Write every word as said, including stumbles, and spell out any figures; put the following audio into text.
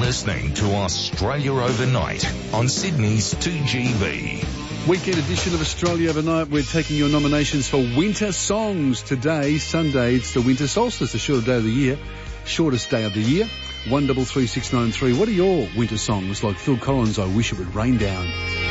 listening to Australia Overnight on Sydney's two G B. Weekend edition of Australia Overnight. We're taking your nominations for winter songs. Today, Sunday, it's the winter solstice, the shortest day of the year. Shortest day of the year. one double three six nine three. What are your winter songs? Like Phil Collins' I Wish It Would Rain Down.